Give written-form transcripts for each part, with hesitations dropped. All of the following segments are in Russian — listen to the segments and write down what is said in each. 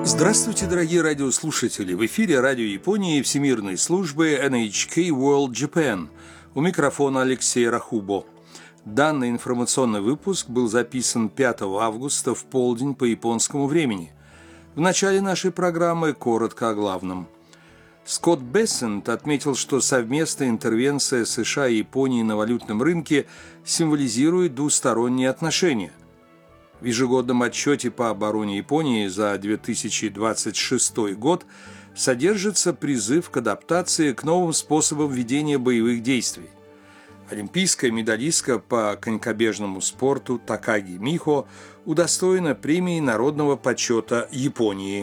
Здравствуйте, дорогие радиослушатели! В эфире радио Японии Всемирной службы NHK World Japan. У микрофона Алексей Рахубо. Данный информационный выпуск был записан 5 августа в полдень по японскому времени. В начале нашей программы коротко о главном. Скотт Бессент отметил, что совместная интервенция США и Японии на валютном рынке символизирует двусторонние отношения. В ежегодном отчете по обороне Японии за 2026 год содержится призыв к адаптации к новым способам ведения боевых действий. Олимпийская медалистка по конькобежному спорту Такаги Михо удостоена премии народного почета Японии.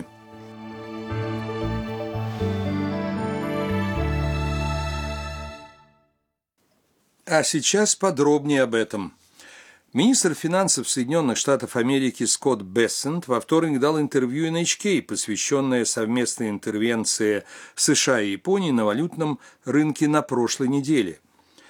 А сейчас подробнее об этом. Министр финансов Соединенных Штатов Америки Скотт Бессент во вторник дал интервью NHK, посвященное совместной интервенции США и Японии на валютном рынке на прошлой неделе.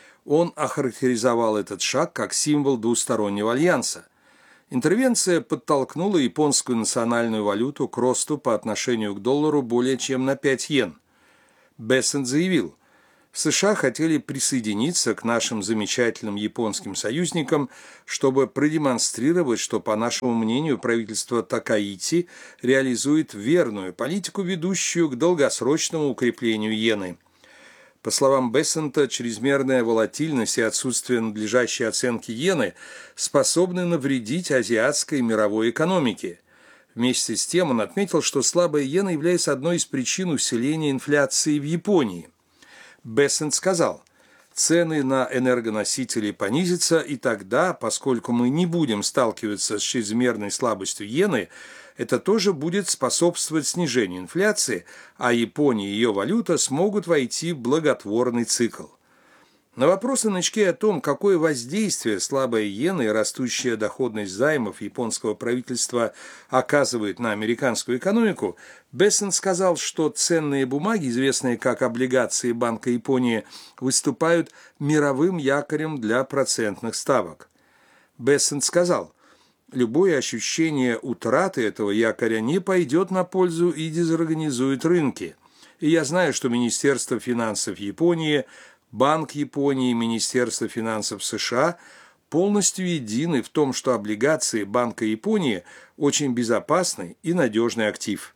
Он охарактеризовал этот шаг как символ двустороннего альянса. Интервенция подтолкнула японскую национальную валюту к росту по отношению к доллару более чем на 5 йен. Бессент заявил: США хотели присоединиться к нашим замечательным японским союзникам, чтобы продемонстрировать, что, по нашему мнению, правительство Такаити реализует верную политику, ведущую к долгосрочному укреплению иены. По словам Бессента, чрезмерная волатильность и отсутствие надлежащей оценки иены способны навредить азиатской и мировой экономике. Вместе с тем он отметил, что слабая иена является одной из причин усиления инфляции в Японии. Бессент сказал: цены на энергоносители понизятся, и тогда, поскольку мы не будем сталкиваться с чрезмерной слабостью иены, это тоже будет способствовать снижению инфляции, а Япония и ее валюта смогут войти в благотворный цикл. На вопрос NHK о том, какое воздействие слабая иена и растущая доходность займов японского правительства оказывает на американскую экономику, Бессент сказал, что ценные бумаги, известные как облигации Банка Японии, выступают мировым якорем для процентных ставок. Бессент сказал: любое ощущение утраты этого якоря не пойдет на пользу и дезорганизует рынки. И я знаю, что Министерство финансов Японии, Банк Японии и Министерство финансов США полностью едины в том, что облигации Банка Японии очень безопасный и надежный актив.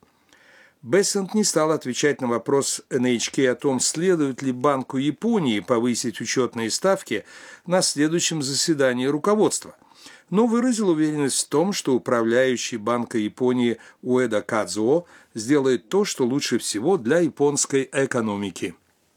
Бессент не стал отвечать на вопрос NHK о том, следует ли Банку Японии повысить учетные ставки на следующем заседании руководства, но выразил уверенность в том, что управляющий Банка Японии Уэда Кадзуо сделает то, что лучше всего для японской экономики.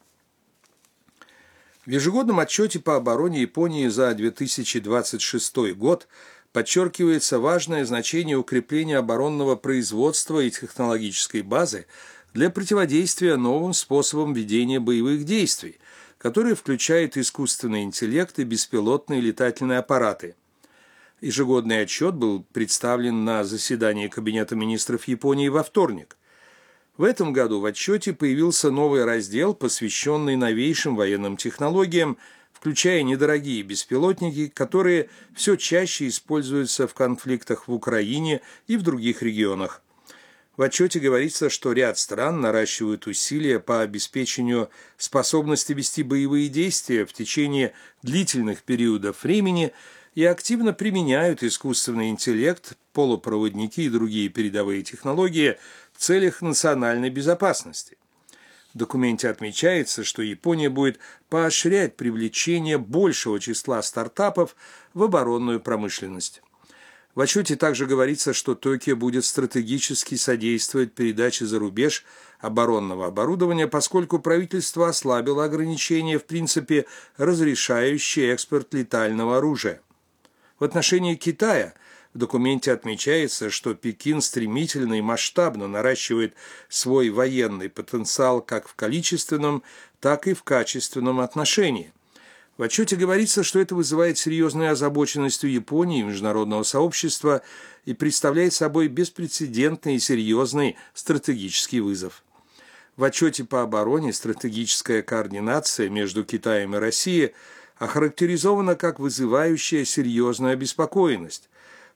В ежегодном отчете по обороне Японии за 2026 год подчеркивается важное значение укрепления оборонного производства и технологической базы для противодействия новым способам ведения боевых действий, которые включают искусственный интеллект и беспилотные летательные аппараты. Ежегодный отчет был представлен на заседании Кабинета министров Японии во вторник. В этом году в отчете появился новый раздел, посвященный новейшим военным технологиям, включая недорогие беспилотники, которые все чаще используются в конфликтах в Украине и в других регионах. В отчете говорится, что ряд стран наращивают усилия по обеспечению способности вести боевые действия в течение длительных периодов времени и активно применяют искусственный интеллект, полупроводники и другие передовые технологии в целях национальной безопасности. В документе отмечается, что Япония будет поощрять привлечение большего числа стартапов в оборонную промышленность. В отчете также говорится, что Токио будет стратегически содействовать передаче за рубеж оборонного оборудования, поскольку правительство ослабило ограничения, в принципе, разрешающие экспорт летального оружия. В отношении Китая в документе отмечается, что Пекин стремительно и масштабно наращивает свой военный потенциал как в количественном, так и в качественном отношении. В отчете говорится, что это вызывает серьезную озабоченность у Японии и международного сообщества и представляет собой беспрецедентный и серьезный стратегический вызов. В отчете по обороне стратегическая координация между Китаем и Россией охарактеризована как вызывающая серьезную обеспокоенность.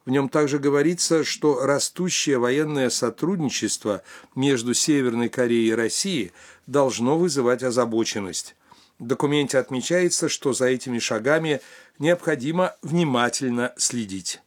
В нем также говорится, что растущее военное сотрудничество между Северной Кореей и Россией должно вызывать озабоченность. В документе отмечается, что за этими шагами необходимо внимательно следить.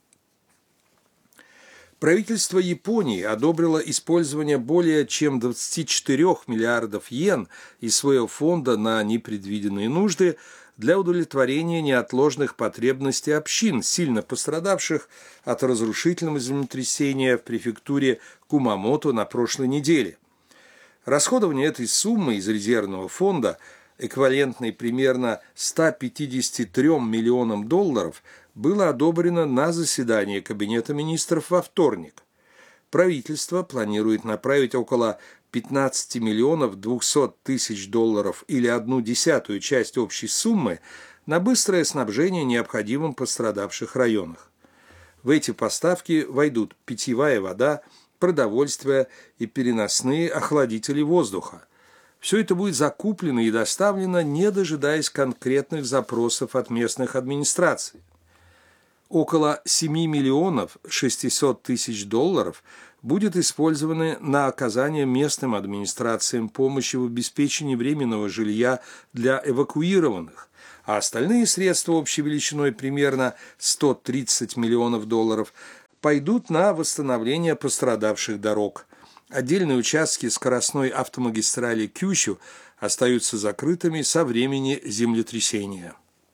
Правительство Японии одобрило использование более чем 24 миллиардов йен из своего фонда на непредвиденные нужды для удовлетворения неотложных потребностей общин, сильно пострадавших от разрушительного землетрясения в префектуре Кумамото на прошлой неделе. Расходование этой суммы из резервного фонда, эквивалентной примерно 153 миллионам долларов, было одобрено на заседании Кабинета министров во вторник. Правительство планирует направить около 15 миллионов 200 тысяч долларов или 1/10 часть общей суммы на быстрое снабжение необходимым пострадавших районах. В эти поставки войдут питьевая вода, продовольствие и переносные охладители воздуха. Все это будет закуплено и доставлено, не дожидаясь конкретных запросов от местных администраций. Около 7 миллионов 600 тысяч долларов будет использованы на оказание местным администрациям помощи в обеспечении временного жилья для эвакуированных, а остальные средства общей величиной примерно 130 миллионов долларов пойдут на восстановление пострадавших дорог. Отдельные участки скоростной автомагистрали Кюсю остаются закрытыми со времени землетрясения.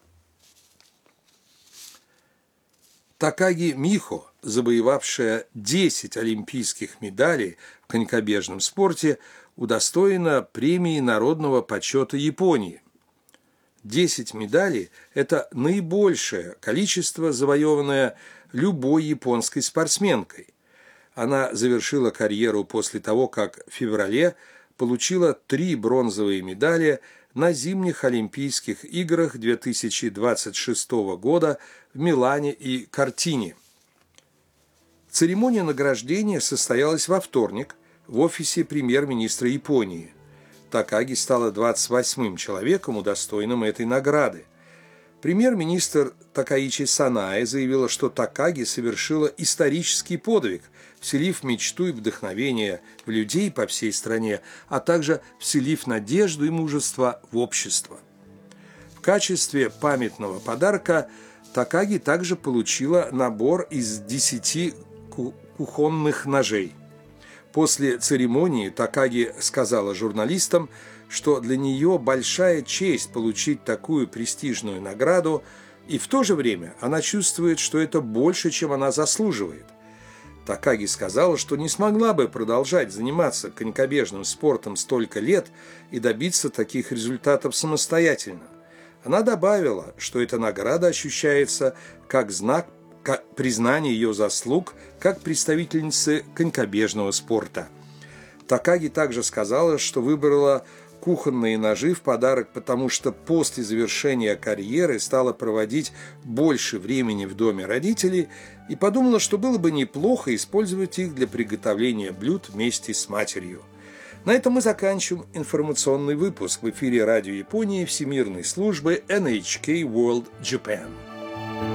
Такаги Михо, завоевавшая 10 олимпийских медалей в конькобежном спорте, удостоена премии народного почета Японии. 10 медалей – это наибольшее количество, завоеванное любой японской спортсменкой. Она завершила карьеру после того, как в феврале получила 3 бронзовые медали на зимних Олимпийских играх 2026 года в Милане и Кортине. Церемония награждения состоялась во вторник в офисе премьер-министра Японии. Такаги стала 28-м человеком, удостоенным этой награды. Премьер-министр Такаичи Санае заявила, что Такаги совершила исторический подвиг, вселив мечту и вдохновение в людей по всей стране, а также вселив надежду и мужество в общество. В качестве памятного подарка Такаги также получила набор из 10 кухонных ножей. После церемонии Такаги сказала журналистам, что для нее большая честь получить такую престижную награду, и в то же время она чувствует, что это больше, чем она заслуживает. Такаги сказала, что не смогла бы продолжать заниматься конькобежным спортом столько лет и добиться таких результатов самостоятельно. Она добавила, что эта награда ощущается как знак признания ее заслуг как представительницы конькобежного спорта. Такаги также сказала, что выбрала кухонные ножи в подарок, потому что после завершения карьеры стала проводить больше времени в доме родителей и подумала, что было бы неплохо использовать их для приготовления блюд вместе с матерью. На этом мы заканчиваем информационный выпуск в эфире Радио Японии Всемирной службы NHK World Japan.